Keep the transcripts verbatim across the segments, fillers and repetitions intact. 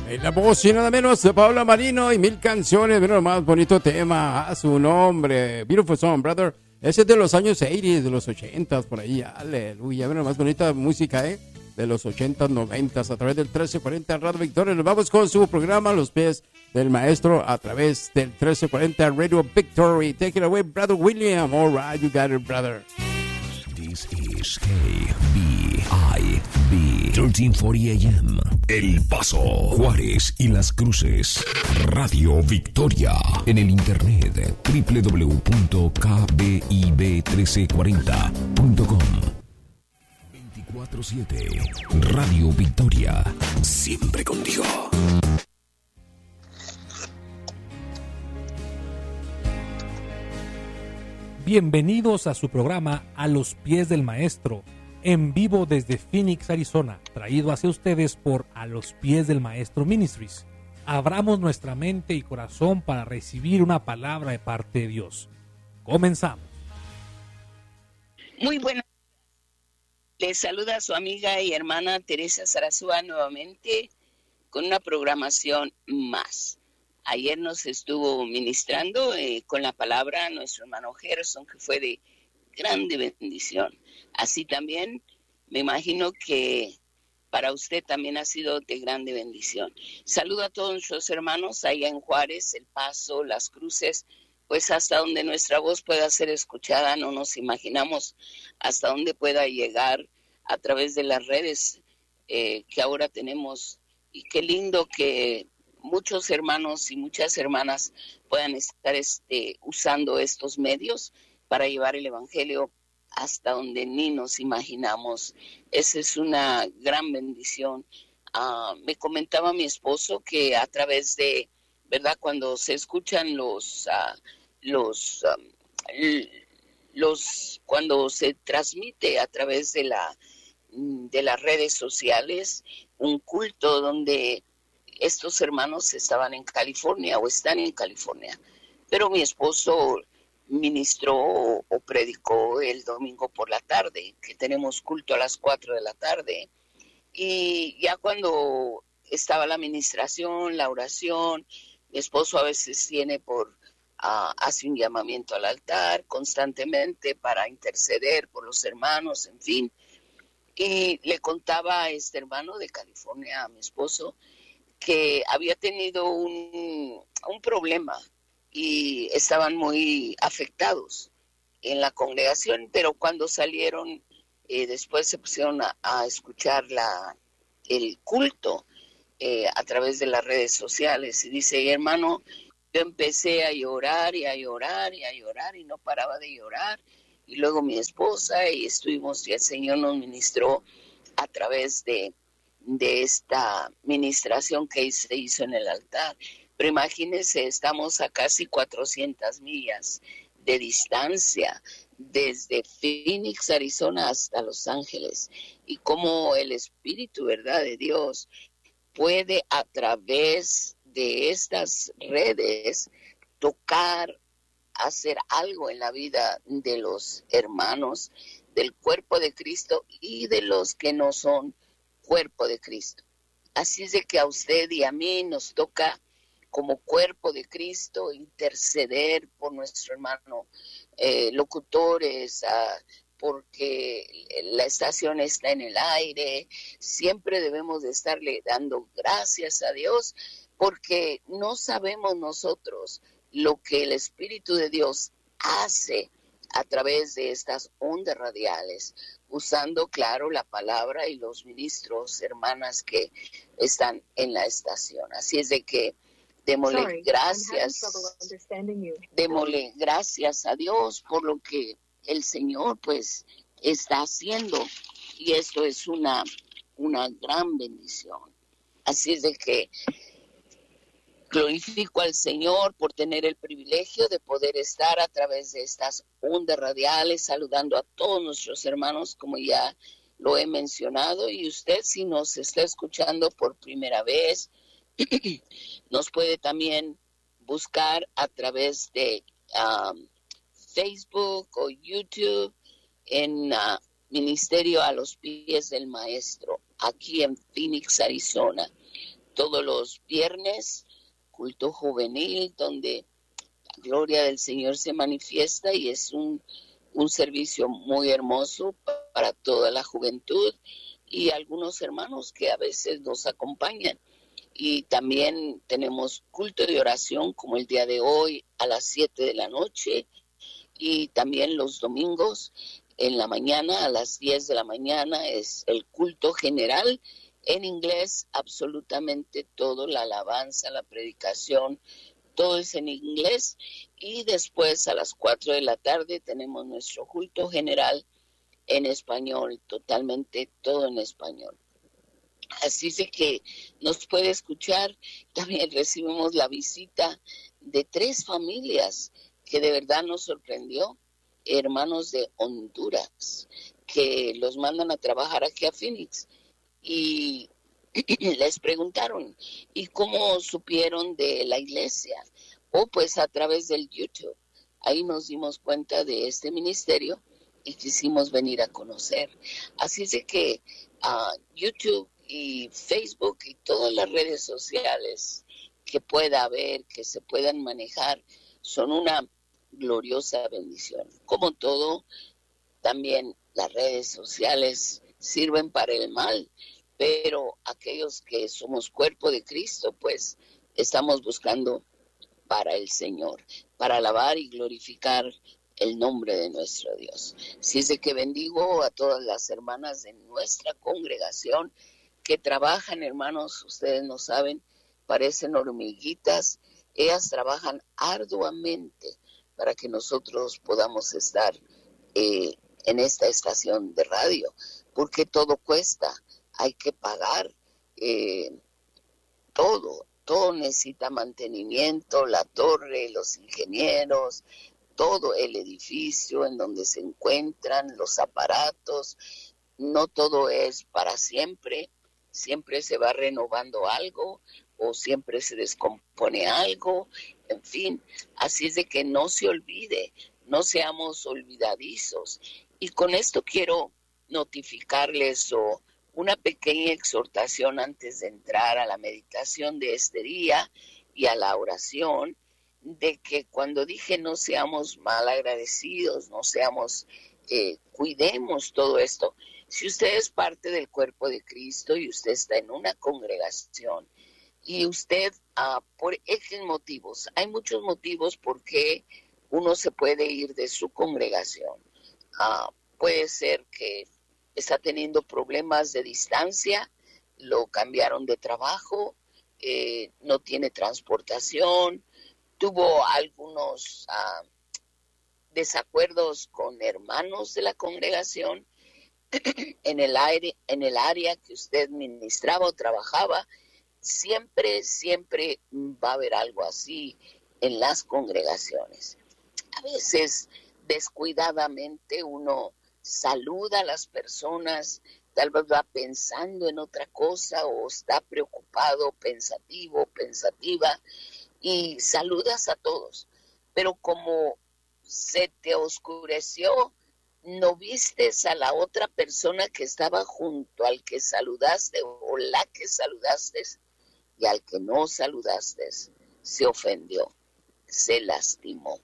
En la voz y nada menos de Paula Marino y mil canciones. Mira, más bonito tema a su nombre. Beautiful Song, brother. Ese es de los años ochenta, de los ochenta, por ahí. Aleluya. Mira, más bonita música, ¿eh? De los ochenta, noventa, a través del trece cuarenta Radio Victoria. Nos vamos con su programa Los Pies del Maestro a través del trece cuarenta Radio Victory. Take it away, brother William. All right, you got it, brother. This is K B I B thirteen forty A M. El Paso, Juárez y Las Cruces. Radio Victoria. En el internet doble u doble u doble u punto k b i b trece cuarenta punto com. veinticuatro siete. Radio Victoria. Siempre contigo. Bienvenidos a su programa A los Pies del Maestro, en vivo desde Phoenix, Arizona, traído hacia ustedes por A los Pies del Maestro Ministries. Abramos nuestra mente y corazón para recibir una palabra de parte de Dios. Comenzamos. Muy buenas. Les saluda su amiga y hermana Teresa Sarasúa nuevamente con una programación más. Ayer nos estuvo ministrando eh, con la palabra nuestro hermano Gerson, que fue de grande bendición. Así también me imagino que para usted también ha sido de grande bendición. Saludo a todos nuestros hermanos allá en Juárez, El Paso, Las Cruces, pues hasta donde nuestra voz pueda ser escuchada, no nos imaginamos hasta dónde pueda llegar a través de las redes eh, que ahora tenemos. Y qué lindo que muchos hermanos y muchas hermanas puedan estar este, usando estos medios para llevar el evangelio hasta donde ni nos imaginamos. Esa es una gran bendición. Uh, me comentaba mi esposo que a través de, ¿verdad? Cuando se escuchan los, uh, los, um, los, cuando se transmite a través de la, de las redes sociales, un culto donde estos hermanos estaban en California o están en California, pero mi esposo ministró o, o predicó el domingo por la tarde, que tenemos culto a las cuatro de la tarde, y ya cuando estaba la ministración, la oración, mi esposo a veces tiene por, uh, hace un llamamiento al altar constantemente para interceder por los hermanos, en fin, y le contaba a este hermano de California, a mi esposo, que había tenido un, un problema y estaban muy afectados en la congregación, pero cuando salieron, eh, después se pusieron a, a escuchar la, el culto eh, a través de las redes sociales, y dice, hermano, yo empecé a llorar y a llorar y a llorar y no paraba de llorar, y luego mi esposa y estuvimos, y el Señor nos ministró a través de de esta ministración que se hizo en el altar. Pero imagínense, estamos a casi cuatrocientas millas de distancia desde Phoenix, Arizona hasta Los Ángeles, y cómo el Espíritu, ¿verdad?, de Dios puede a través de estas redes tocar, hacer algo en la vida de los hermanos del cuerpo de Cristo y de los que no son cuerpo de Cristo. Así es de que a usted y a mí nos toca como cuerpo de Cristo interceder por nuestro hermano, eh, locutores, uh, porque la estación está en el aire. Siempre debemos de estarle dando gracias a Dios, porque no sabemos nosotros lo que el Espíritu de Dios hace a través de estas ondas radiales, usando, claro, la palabra y los ministros, hermanas que están en la estación. Así es de que démosle Sorry, gracias, démosle gracias a Dios por lo que el Señor, pues, está haciendo, y esto es una, una gran bendición. Así es de que glorifico al Señor por tener el privilegio de poder estar a través de estas ondas radiales, saludando a todos nuestros hermanos, como ya lo he mencionado. Y usted, si nos está escuchando por primera vez, nos puede también buscar a través de um, Facebook o YouTube en uh, Ministerio a los Pies del Maestro, aquí en Phoenix, Arizona. todos los viernes, culto juvenil, donde la gloria del Señor se manifiesta y es un, un servicio muy hermoso para toda la juventud y algunos hermanos que a veces nos acompañan. Y también tenemos culto de oración como el día de hoy a las siete de la noche y también los domingos en la mañana a las diez de la mañana es el culto general en inglés, absolutamente todo, la alabanza, la predicación, todo es en inglés y después a las cuatro de la tarde tenemos nuestro culto general en español, totalmente todo en español. Así es que nos puede escuchar. También recibimos la visita de tres familias que de verdad nos sorprendió, hermanos de Honduras, que los mandan a trabajar aquí a Phoenix. Y les preguntaron, ¿y cómo supieron de la iglesia? Oh, pues a través del YouTube. Ahí nos dimos cuenta de este ministerio y quisimos venir a conocer. Así es de que uh, YouTube y Facebook y todas las redes sociales que pueda haber, que se puedan manejar, son una gloriosa bendición. Como todo, también las redes sociales sirven para el mal, pero aquellos que somos cuerpo de Cristo, pues estamos buscando para el Señor, para alabar y glorificar el nombre de nuestro Dios. Así es de que bendigo a todas las hermanas de nuestra congregación que trabajan, hermanos, ustedes no saben, parecen hormiguitas, ellas trabajan arduamente para que nosotros podamos estar eh, en esta estación de radio, porque todo cuesta, hay que pagar, eh, todo, todo necesita mantenimiento, la torre, los ingenieros, todo el edificio en donde se encuentran, los aparatos, no todo es para siempre. Siempre se va renovando algo o siempre se descompone algo, en fin, así es de que no se olvide, no seamos olvidadizos. Y con esto quiero notificarles o una pequeña exhortación antes de entrar a la meditación de este día y a la oración, de que cuando dije no seamos mal agradecidos, no seamos, eh, cuidemos todo esto. Si usted es parte del cuerpo de Cristo y usted está en una congregación y usted, uh, por X motivos, hay muchos motivos por qué uno se puede ir de su congregación. Uh, puede ser que está teniendo problemas de distancia, lo cambiaron de trabajo, eh, no tiene transportación, tuvo algunos uh, desacuerdos con hermanos de la congregación, en el aire, en el área que usted ministraba o trabajaba, siempre, siempre va a haber algo así en las congregaciones. A veces, descuidadamente, uno saluda a las personas, tal vez va pensando en otra cosa o está preocupado, pensativo, pensativa, y saludas a todos. Pero como se te oscureció, no vistes a la otra persona que estaba junto al que saludaste o la que saludaste, y al que no saludaste se ofendió, se lastimó.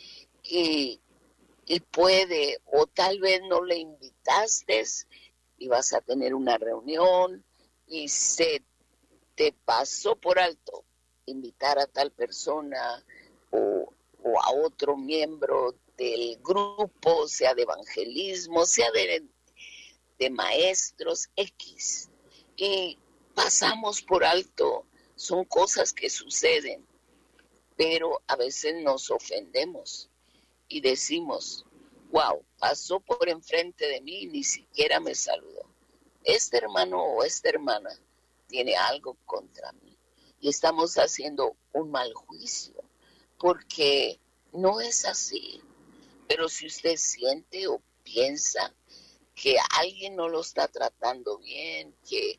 Y, y puede, o tal vez no le invitaste y vas a tener una reunión y se te pasó por alto invitar a tal persona o, o a otro miembro del grupo, sea de evangelismo, sea de, de maestros X, y pasamos por alto, son cosas que suceden, pero a veces nos ofendemos y decimos, wow, pasó por enfrente de mí y ni siquiera me saludó. Este hermano o esta hermana tiene algo contra mí y estamos haciendo un mal juicio, porque no es así. Pero si usted siente o piensa que alguien no lo está tratando bien, que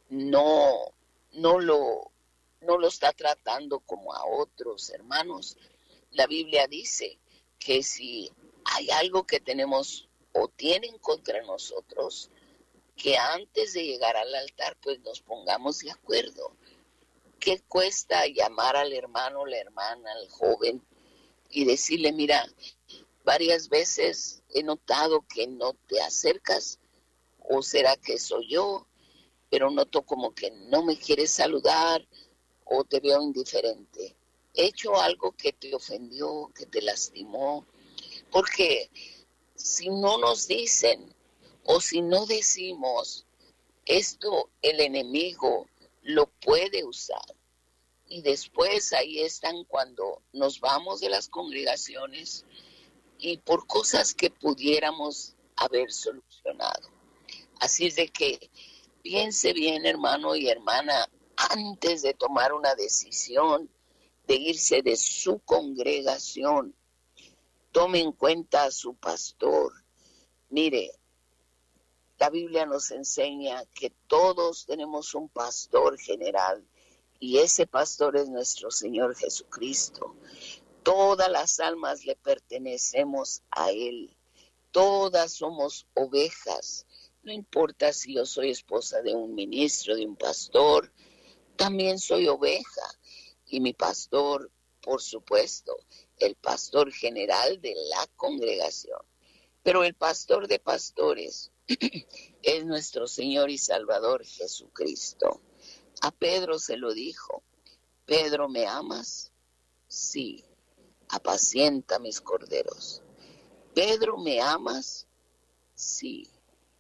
no, no, lo, no lo está tratando como a otros hermanos, la Biblia dice que si hay algo que tenemos o tienen contra nosotros, que antes de llegar al altar pues nos pongamos de acuerdo ¿Qué cuesta llamar al hermano, la hermana, al joven y decirle, mira, varias veces he notado que no te acercas, o será que soy yo, pero noto como que no me quieres saludar o te veo indiferente? ¿He hecho algo que te ofendió, que te lastimó? Porque si no nos dicen o si no decimos, esto el enemigo lo puede usar. Y después ahí están cuando nos vamos de las congregaciones y por cosas que pudiéramos haber solucionado. Así es de que piense bien, hermano y hermana, antes de tomar una decisión de irse de su congregación. Tome en cuenta a su pastor. Mire, la Biblia nos enseña que todos tenemos un pastor general y ese pastor es nuestro Señor Jesucristo. Todas las almas le pertenecemos a Él. Todas somos ovejas. No importa si yo soy esposa de un ministro, de un pastor, también soy oveja. Y mi pastor, por supuesto, el pastor general de la congregación. Pero el pastor de pastores es nuestro Señor y Salvador Jesucristo. A Pedro se lo dijo: Pedro, ¿me amas? Sí, apacienta mis corderos. Pedro, ¿me amas? Sí,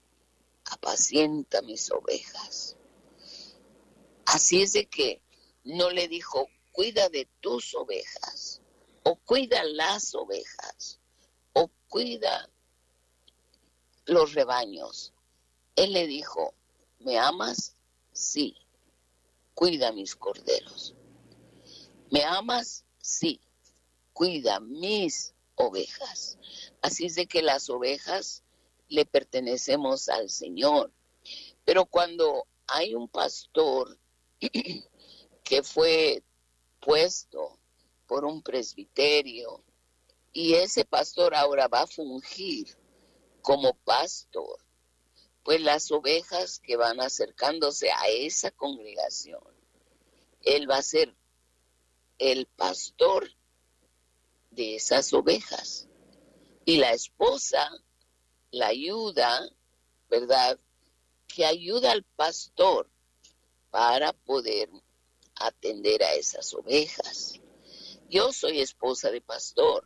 apacienta mis ovejas. Así es de que no le dijo, cuida de tus ovejas, o cuida las ovejas, o cuida los rebaños. Él le dijo, ¿me amas? Sí, cuida mis corderos. ¿Me amas? Sí, cuida mis ovejas. Así es de que las ovejas le pertenecemos al Señor. Pero cuando hay un pastor que fue puesto por un presbiterio y ese pastor ahora va a fungir como pastor, pues las ovejas que van acercándose a esa congregación, él va a ser el pastor de esas ovejas. Y la esposa, la ayuda, ¿verdad? Que ayuda al pastor para poder atender a esas ovejas. Yo soy esposa de pastor,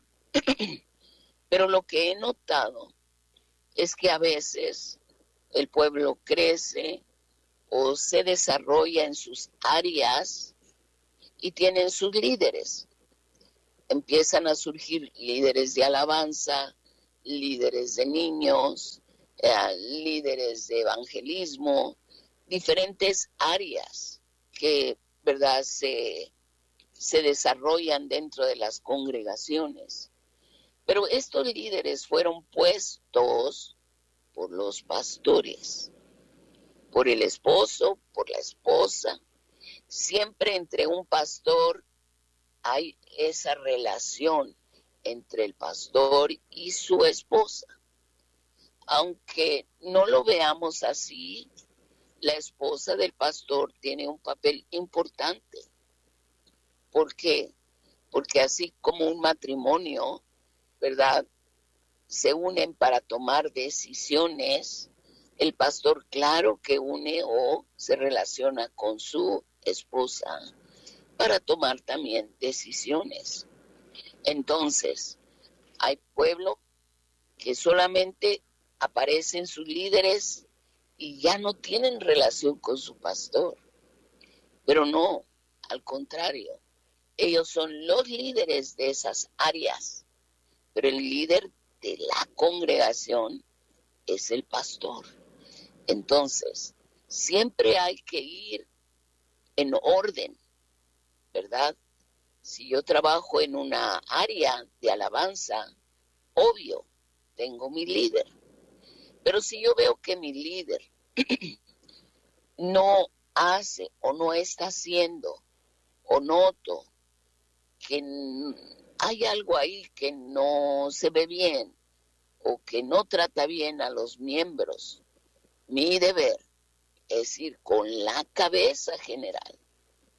pero lo que he notado es que a veces el pueblo crece o se desarrolla en sus áreas y tienen sus líderes. Empiezan a surgir líderes de alabanza, líderes de niños, eh, líderes de evangelismo, diferentes áreas que, ¿verdad?, se, se desarrollan dentro de las congregaciones. Pero estos líderes fueron puestos por los pastores, por el esposo, por la esposa. Siempre entre un pastor hay esa relación entre el pastor y su esposa. Aunque no lo veamos así, la esposa del pastor tiene un papel importante. ¿Por qué? Porque así como un matrimonio, ¿verdad?, se unen para tomar decisiones, el pastor claro que une o se relaciona con su esposa para tomar también decisiones. Entonces, hay pueblo que solamente aparecen sus líderes y ya no tienen relación con su pastor. Pero no, al contrario, ellos son los líderes de esas áreas, pero el líder de la congregación es el pastor. Entonces, siempre hay que ir en orden, ¿verdad? Si yo trabajo en una área de alabanza, obvio, tengo mi líder. Pero si yo veo que mi líder no hace o no está haciendo, o noto que hay algo ahí que no se ve bien, o que no trata bien a los miembros, mi deber es ir con la cabeza general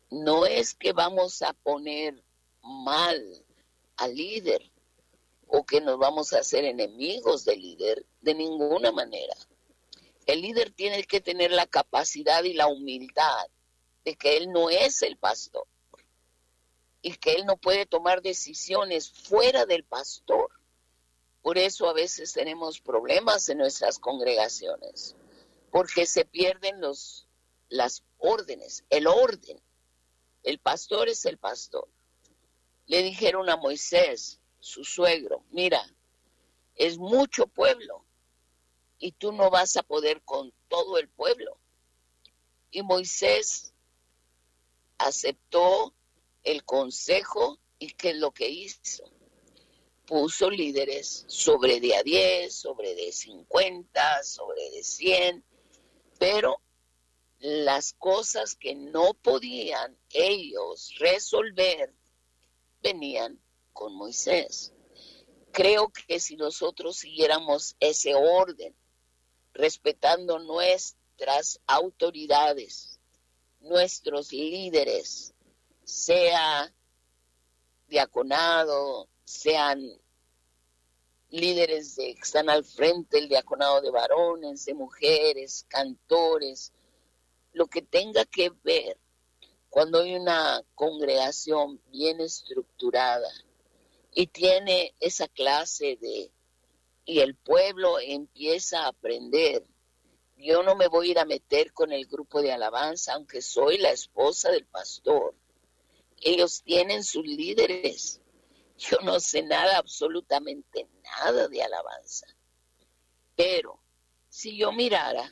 no es que vamos a poner mal al líder o que nos vamos a hacer enemigos del líder, de ninguna manera. El líder tiene que tener la capacidad y la humildad de que él no es el pastor y que él no puede tomar decisiones fuera del pastor. Por eso a veces tenemos problemas en nuestras congregaciones, porque se pierden los, las órdenes, el orden. El pastor es el pastor. Le dijeron a Moisés, su suegro, mira, es mucho pueblo y tú no vas a poder con todo el pueblo. Y Moisés aceptó el consejo y ¿qué es lo que hizo? Puso líderes sobre de a diez, sobre de cincuenta, sobre de cien, pero las cosas que no podían ellos resolver venían con Moisés. Creo que si nosotros siguiéramos ese orden, respetando nuestras autoridades, nuestros líderes, sea diaconado, sean líderes de, que están al frente, el diaconado de varones, de mujeres, cantores, lo que tenga que ver, cuando hay una congregación bien estructurada y tiene esa clase de, y el pueblo empieza a aprender. Yo no me voy a ir a meter con el grupo de alabanza, aunque soy la esposa del pastor. Ellos tienen sus líderes. Yo no sé nada, absolutamente nada de alabanza. Pero si yo mirara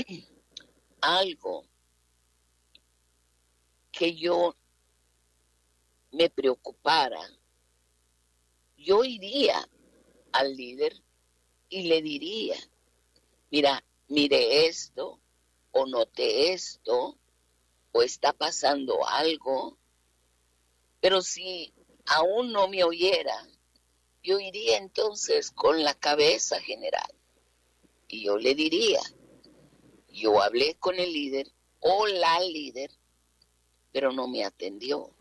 algo que yo me preocupara, yo iría al líder y le diría, mira, mire esto, o noté esto, o está pasando algo. Pero si aún no me oyera, yo iría entonces con la cabeza general y yo le diría, yo hablé con el líder o la líder, pero no me atendió.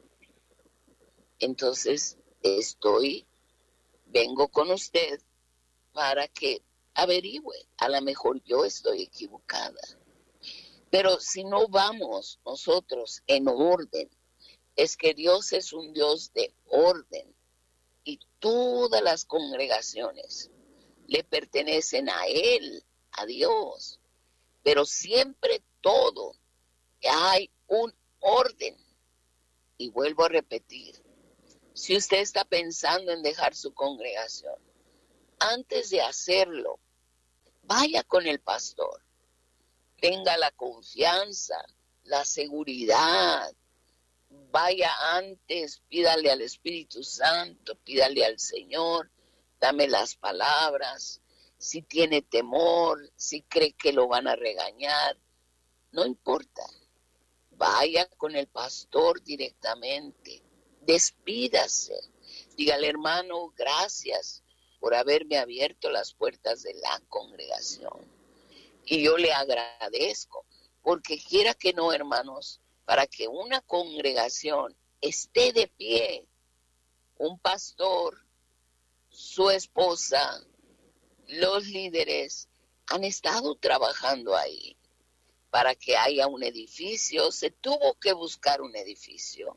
Entonces estoy, vengo con usted para que averigüe, a lo mejor yo estoy equivocada. Pero si no vamos nosotros en orden, es que Dios es un Dios de orden y todas las congregaciones le pertenecen a Él, a Dios. Pero siempre todo hay un orden. Y vuelvo a repetir, si usted está pensando en dejar su congregación, antes de hacerlo, vaya con el pastor. Tenga la confianza, la seguridad. Vaya antes, pídale al Espíritu Santo, pídale al Señor, dame las palabras. Si tiene temor, si cree que lo van a regañar, no importa. Vaya con el pastor directamente, despídase. Dígale, hermano, gracias por haberme abierto las puertas de la congregación. Y yo le agradezco, porque quiera que no, hermanos, para que una congregación esté de pie, un pastor, su esposa, los líderes han estado trabajando ahí. Para que haya un edificio, se tuvo que buscar un edificio.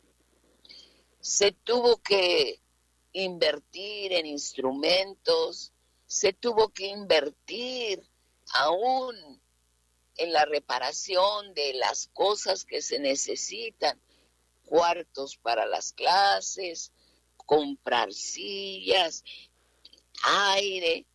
Se tuvo que invertir en instrumentos, se tuvo que invertir aún en la reparación de las cosas que se necesitan, cuartos para las clases, comprar sillas, aire,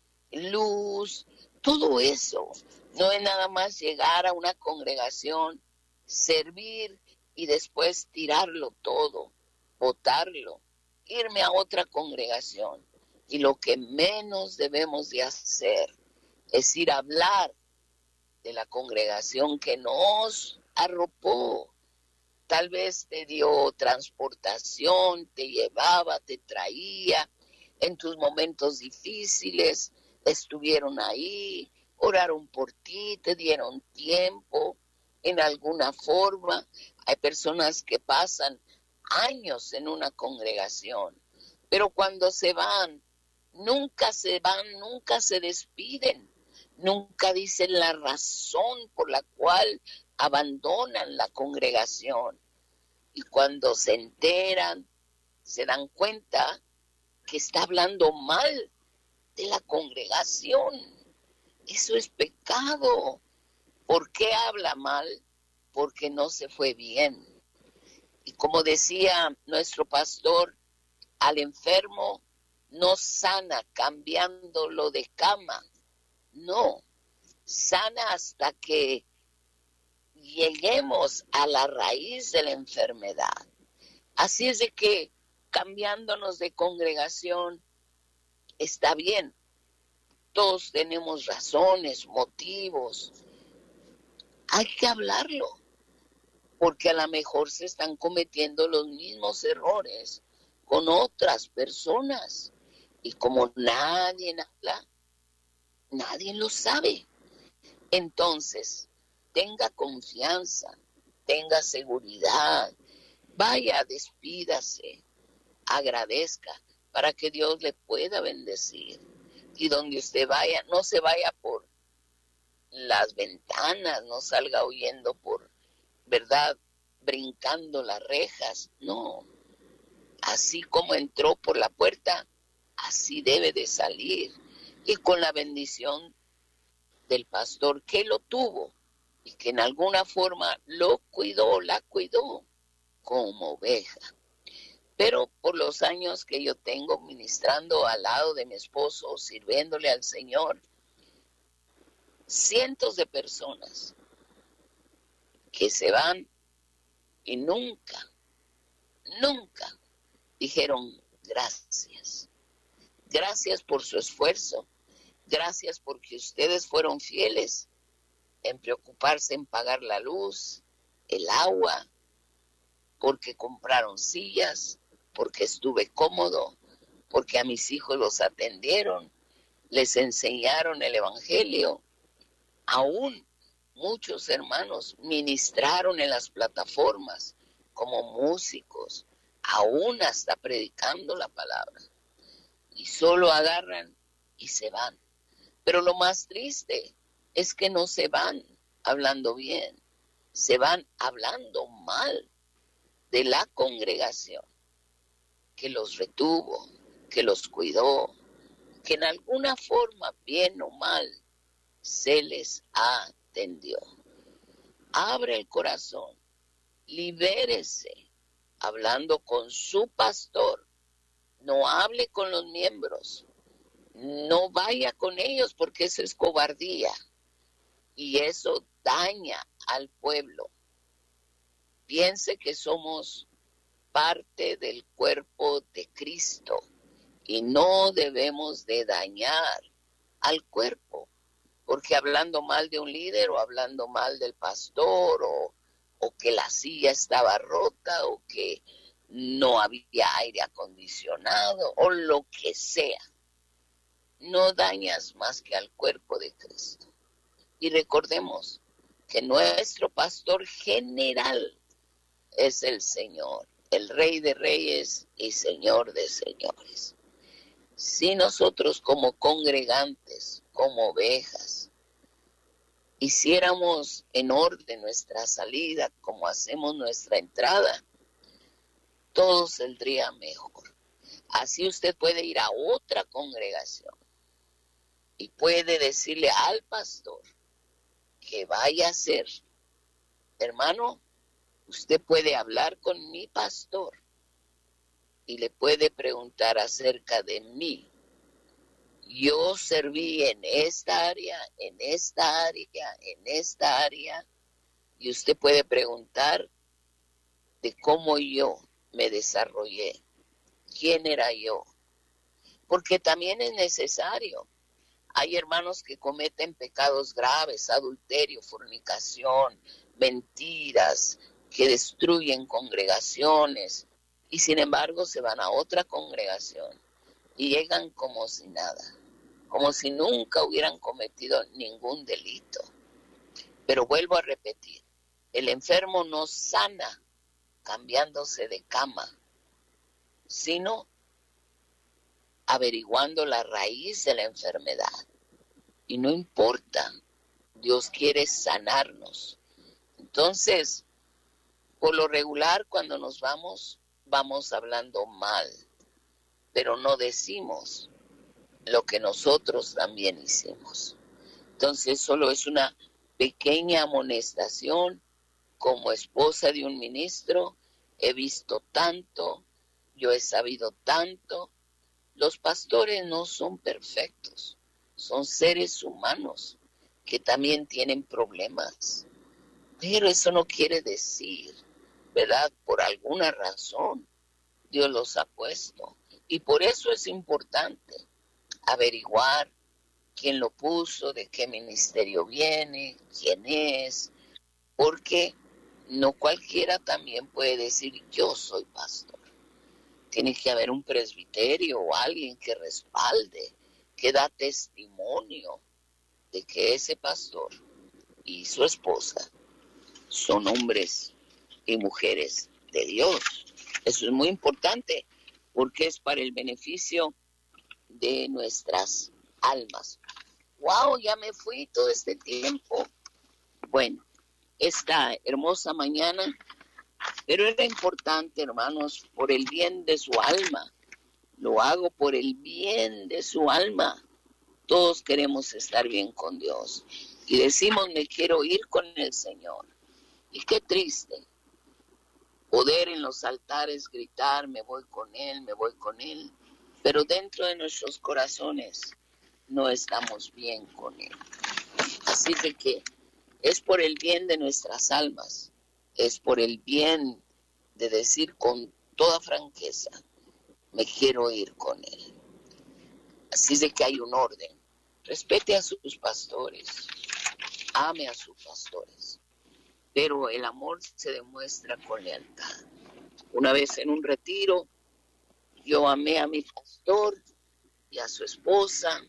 luz, todo eso. No es nada más llegar a una congregación, servir y después tirarlo todo, botarlo, irme a otra congregación. Y lo que menos debemos de hacer es ir a hablar de la congregación que nos arropó. Tal vez te dio transportación, te llevaba, te traía. En tus momentos difíciles estuvieron ahí, oraron por ti, te dieron tiempo en alguna forma. Hay personas que pasan años en una congregación, pero cuando se van, nunca se van, nunca se despiden, nunca dicen la razón por la cual abandonan la congregación. Y cuando se enteran, se dan cuenta que está hablando mal de la congregación. Eso es pecado. ¿Por qué habla mal? Porque no se fue bien. Y como decía nuestro pastor, al enfermo no sana cambiándolo de cama. No, sana hasta que lleguemos a la raíz de la enfermedad. Así es de que cambiándonos de congregación está bien. Todos tenemos razones, motivos. Hay que hablarlo, porque a lo mejor se están cometiendo los mismos errores con otras personas. Y como nadie habla, nadie lo sabe. Entonces, tenga confianza, tenga seguridad, vaya, despídase, agradezca para que Dios le pueda bendecir. Y donde usted vaya, no se vaya por las ventanas, no salga huyendo por, ¿verdad?, brincando las rejas. No, así como entró por la puerta, así debe de salir. Y con la bendición del pastor que lo tuvo y que en alguna forma lo cuidó, la cuidó como oveja. Pero por los años que yo tengo ministrando al lado de mi esposo, sirviéndole al Señor, cientos de personas que se van y nunca, nunca dijeron gracias. Gracias por su esfuerzo. Gracias porque ustedes fueron fieles en preocuparse en pagar la luz, el agua, porque compraron sillas, porque estuve cómodo, porque a mis hijos los atendieron, les enseñaron el evangelio. Aún muchos hermanos ministraron en las plataformas como músicos, aún hasta predicando la palabra. Y solo agarran y se van. Pero lo más triste es que no se van hablando bien, se van hablando mal de la congregación que los retuvo, que los cuidó, que en alguna forma, bien o mal, se les atendió. Abre el corazón, libérese, hablando con su pastor. No hable con los miembros, no vaya con ellos porque eso es cobardía y eso daña al pueblo. Piense que somos parte del cuerpo de Cristo y no debemos de dañar al cuerpo, porque hablando mal de un líder o hablando mal del pastor o, o que la silla estaba rota o que no había aire acondicionado o lo que sea, no dañas más que al cuerpo de Cristo. Y recordemos que nuestro pastor general es el Señor, el Rey de Reyes y Señor de Señores. Si nosotros como congregantes, como ovejas, hiciéramos en orden nuestra salida como hacemos nuestra entrada, todo saldría mejor. Así usted puede ir a otra congregación y puede decirle al pastor que vaya a hacer, hermano, usted puede hablar con mi pastor y le puede preguntar acerca de mí. Yo serví en esta área, en esta área, en esta área, y usted puede preguntar de cómo yo me desarrollé, quién era yo, porque también es necesario. Hay hermanos que cometen pecados graves, adulterio, fornicación, mentiras, que destruyen congregaciones y sin embargo se van a otra congregación y llegan como si nada, como si nunca hubieran cometido ningún delito. Pero vuelvo a repetir, El enfermo no sana cambiándose de cama, sino averiguando la raíz de la enfermedad. Y no importa, Dios quiere sanarnos. Entonces, por lo regular, cuando nos vamos, vamos hablando mal, pero no decimos lo que nosotros también hicimos. Entonces, solo es una pequeña amonestación. Como esposa de un ministro, he visto tanto, yo he sabido tanto. Los pastores no son perfectos, son seres humanos que también tienen problemas. Pero eso no quiere decir, ¿verdad? Por alguna razón Dios los ha puesto. Y por eso es importante averiguar quién lo puso, de qué ministerio viene, quién es, porque no cualquiera también puede decir yo soy pastor. Tiene que haber un presbiterio o alguien que respalde, que da testimonio de que ese pastor y su esposa son hombres y mujeres de Dios. Eso es muy importante porque es para el beneficio de nuestras almas. ¡Wow! Ya me fui todo este tiempo. Bueno, esta hermosa mañana, pero era importante, hermanos, por el bien de su alma. Lo hago por el bien de su alma. Todos queremos estar bien con Dios. Y decimos, me quiero ir con el Señor. Y qué triste poder en los altares gritar, me voy con Él, me voy con Él. Pero dentro de nuestros corazones no estamos bien con Él. Así de que es por el bien de nuestras almas, es por el bien de decir con toda franqueza, me quiero ir con Él. Así de que hay un orden. Respete a sus pastores, ame a sus pastores, pero el amor se demuestra con lealtad. Una vez en un retiro, yo amé a mi pastor y a su esposa,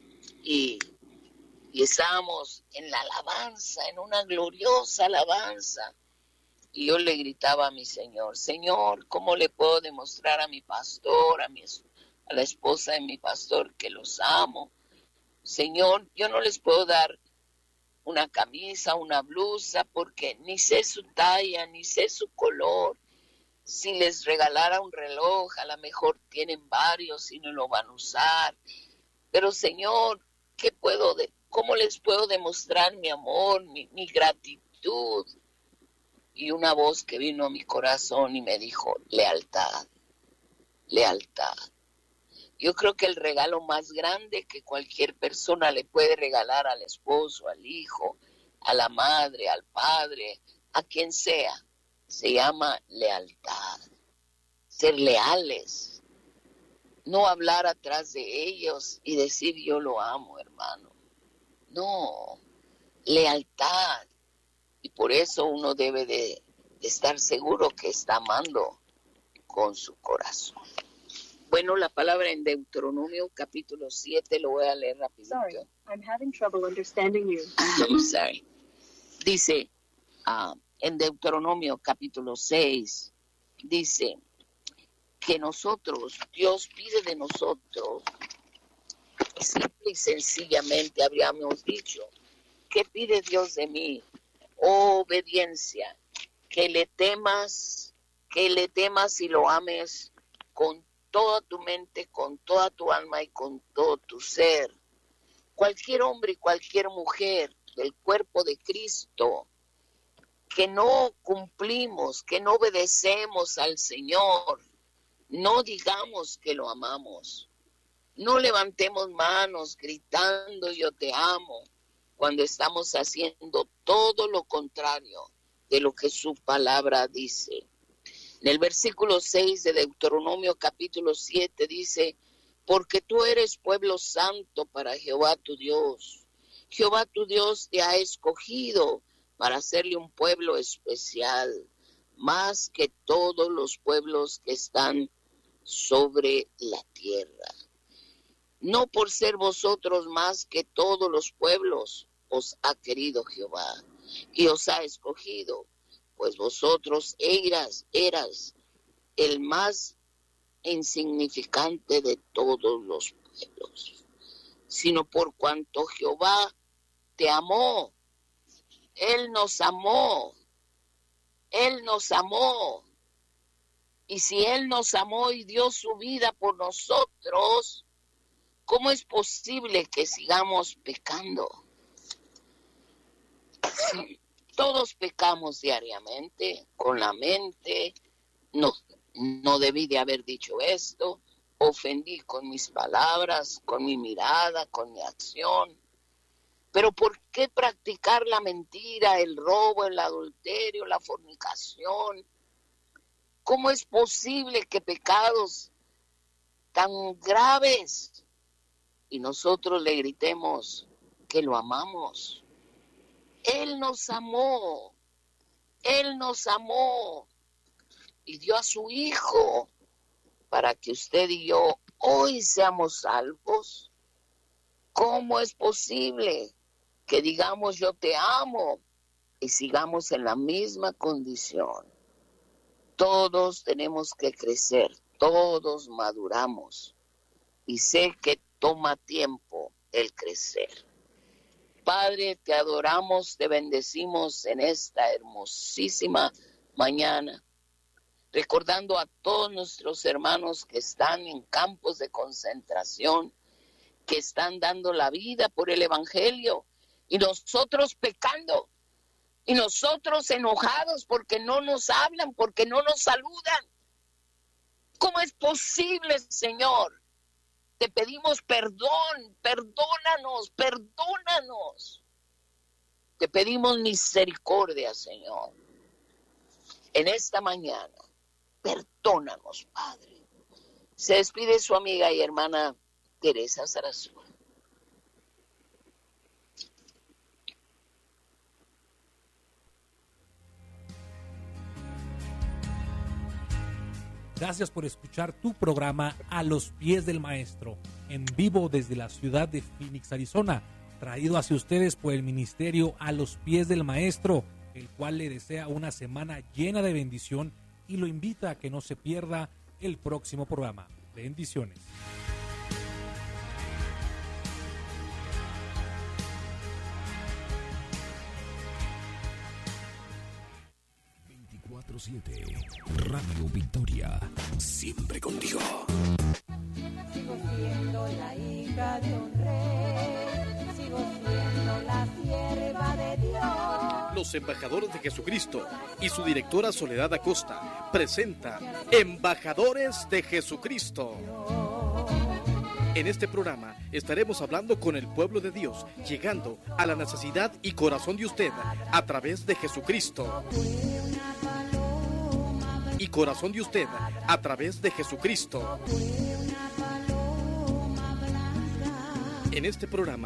y Y estábamos en la alabanza, en una gloriosa alabanza. Y yo le gritaba a mi Señor, Señor, ¿cómo le puedo demostrar a mi pastor, a, mi, a la esposa de mi pastor que los amo? Señor, yo no les puedo dar una camisa, una blusa, porque ni sé su talla, ni sé su color. Si les regalara un reloj, a lo mejor tienen varios y no lo van a usar. Pero Señor, ¿qué puedo de, ¿cómo les puedo demostrar mi amor, mi, mi gratitud? Y una voz que vino a mi corazón y me dijo, lealtad, lealtad. Yo creo que el regalo más grande que cualquier persona le puede regalar al esposo, al hijo, a la madre, al padre, a quien sea, se llama lealtad. Ser leales. No hablar atrás de ellos y decir yo lo amo, hermano. No, lealtad. Y por eso uno debe de, de estar seguro que está amando con su corazón. Bueno, la palabra en Deuteronomio capítulo siete, lo voy a leer rapidito. Sorry, I'm having trouble understanding you. I'm sorry. Dice, uh, en Deuteronomio capítulo seis, dice que nosotros, Dios pide de nosotros, simple y sencillamente habríamos dicho, ¿qué pide Dios de mí? Obediencia, que le temas, que le temas y lo ames con toda tu mente, con toda tu alma y con todo tu ser. Cualquier hombre y cualquier mujer del cuerpo de Cristo que no cumplimos, que no obedecemos al Señor, no digamos que lo amamos. No levantemos manos gritando yo te amo cuando estamos haciendo todo lo contrario de lo que su palabra dice. En el versículo seis de Deuteronomio capítulo siete dice, porque tú eres pueblo santo para Jehová tu Dios. Jehová tu Dios te ha escogido para hacerle un pueblo especial, más que todos los pueblos que están sobre la tierra. No por ser vosotros más que todos los pueblos os ha querido Jehová y os ha escogido, pues vosotros eras, eras el más insignificante de todos los pueblos, sino por cuanto Jehová te amó, Él nos amó, Él nos amó, y si Él nos amó y dio su vida por nosotros, ¿cómo es posible que sigamos pecando? Todos pecamos diariamente, con la mente. No, no debí de haber dicho esto. Ofendí con mis palabras, con mi mirada, con mi acción. Pero ¿por qué practicar la mentira, el robo, el adulterio, la fornicación? ¿Cómo es posible que pecados tan graves y nosotros le gritemos que lo amamos? Él nos amó, Él nos amó y dio a su Hijo para que usted y yo hoy seamos salvos. ¿Cómo es posible que digamos yo te amo y sigamos en la misma condición? Todos tenemos que crecer, todos maduramos y sé que toma tiempo el crecer. Padre, te adoramos, te bendecimos en esta hermosísima mañana, recordando a todos nuestros hermanos que están en campos de concentración, que están dando la vida por el Evangelio, y nosotros pecando, y nosotros enojados porque no nos hablan, porque no nos saludan. ¿Cómo es posible, Señor? Te pedimos perdón, perdónanos, perdónanos. Te pedimos misericordia, Señor. En esta mañana, perdónanos, Padre. Se despide su amiga y hermana Teresa Sarasúa. Gracias por escuchar tu programa A los Pies del Maestro, en vivo desde la ciudad de Phoenix, Arizona, traído hacia ustedes por el ministerio A los Pies del Maestro, el cual le desea una semana llena de bendición y lo invita a que no se pierda el próximo programa. Bendiciones. veinticuatro siete Radio Victoria, siempre contigo. Sigo siendo la hija de un rey, sigo siendo la sierva de Dios. Los Embajadores de Jesucristo y su directora Soledad Acosta presentan Embajadores de Jesucristo. En este programa estaremos hablando con el pueblo de Dios, llegando a la necesidad y corazón de usted a través de Jesucristo. Y corazón de usted a través de Jesucristo. En este programa